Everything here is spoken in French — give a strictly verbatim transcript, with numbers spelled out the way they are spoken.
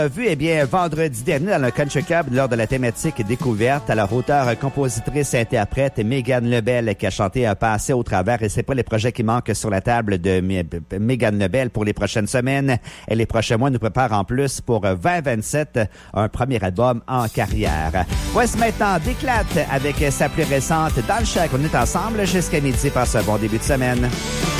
Vu, eh bien, vendredi dernier dans le Country Club, lors de la thématique découverte, à la auteure, compositrice et interprète Mégane Lebel qui a chanté un passé au travers et c'est pas les projets qui manquent sur la table de Mégane Lebel pour les prochaines semaines et les prochains mois nous préparent en plus pour vingt vingt-sept un premier album en carrière. Voici maintenant Déclate avec sa plus récente Dans le Shack. On est ensemble jusqu'à midi. Passe un bon début de semaine.